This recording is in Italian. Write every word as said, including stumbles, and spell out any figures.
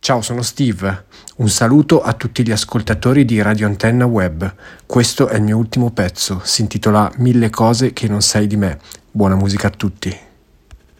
Ciao, sono Steve. Un saluto a tutti gli ascoltatori di Radio Antenna Web. Questo è il mio ultimo pezzo, si intitola Mille cose che non sai di me. Buona musica a tutti.